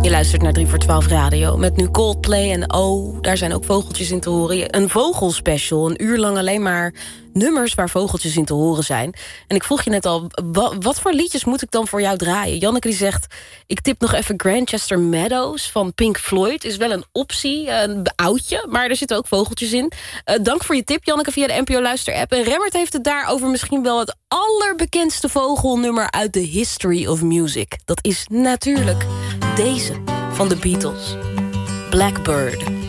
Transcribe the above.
Je luistert naar 3 voor 12 Radio met nu Coldplay en daar zijn ook vogeltjes in te horen. Een vogelspecial, een uur lang alleen maar nummers waar vogeltjes in te horen zijn. En ik vroeg je net al, wat voor liedjes moet ik dan voor jou draaien? Janneke die zegt, ik tip nog even Grantchester Meadows van Pink Floyd. Is wel een optie, een oudje, maar er zitten ook vogeltjes in. Dank voor je tip, Janneke, via de NPO Luister-app. En Remmert heeft het daarover misschien wel het allerbekendste vogelnummer uit de history of music. Dat is natuurlijk deze van de Beatles. Blackbird.